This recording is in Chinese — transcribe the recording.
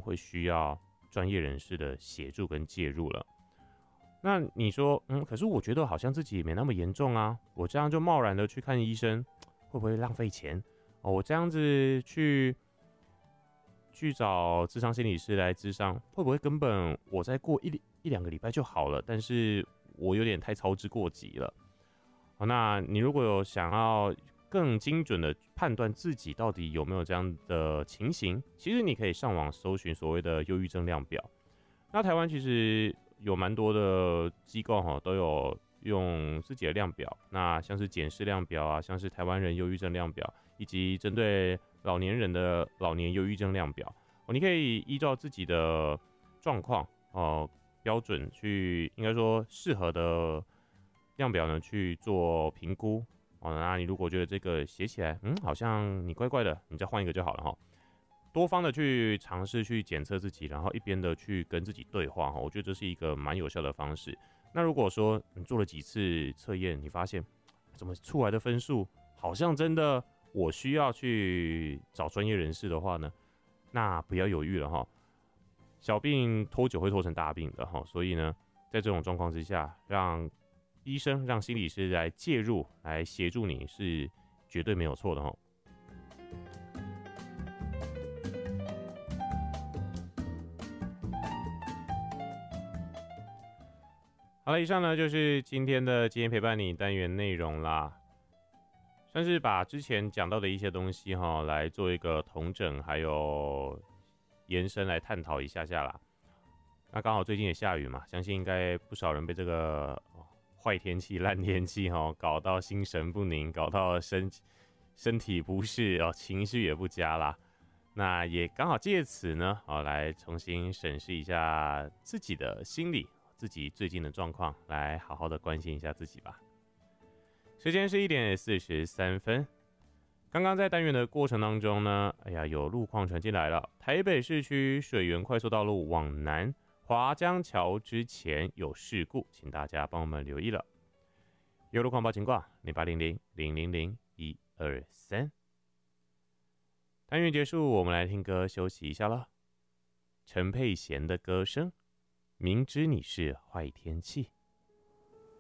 会需要专业人士的协助跟介入了。那你说，可是我觉得好像自己也没那么严重啊，我这样就贸然的去看医生，会不会浪费钱？我这样子去找諮商心理师来諮商，会不会根本我再过一两个礼拜就好了？但是我有点太操之过急了。那你如果有想要更精准的判断自己到底有没有这样的情形，其实你可以上网搜寻所谓的忧郁症量表。那台湾其实有蛮多的机构都有用自己的量表，那像是检视量表啊，像是台湾人忧郁症量表，以及针对老年人的老年忧郁症量表，你可以依照自己的状况标准去，应该说适合的量表呢去做评估。那你如果觉得这个写起来好像你怪怪的，你再换一个就好了多方的去尝试去检测自己，然后一边的去跟自己对话我觉得这是一个蛮有效的方式。那如果说你做了几次测验，你发现怎么出来的分数好像真的我需要去找专业人士的话呢，那不要犹豫了小病拖久会拖成大病的所以呢，在这种状况之下，让医生、让心理师来介入、来协助你是绝对没有错的好了，以上呢就是今天陪伴你单元内容啦，算是把之前讲到的一些东西来做一个统整，还有延伸来探讨一下啦。那刚好最近也下雨嘛，相信应该不少人被这个坏天气、烂天气搞到心神不宁，搞到身体不适情绪也不佳啦。那也刚好借此呢来重新审视一下自己的心理，自己最近的状况，来好好的关心一下自己吧。时间是1:43，刚刚在单元的过程当中呢，有路况传进来了，台北市区水源快速道路往南华江桥之前有事故，请大家帮我们留意了。有路况报警挂0800000123。单元结束，我们来听歌休息一下了。陈佩娴的歌声，明知你是坏天气。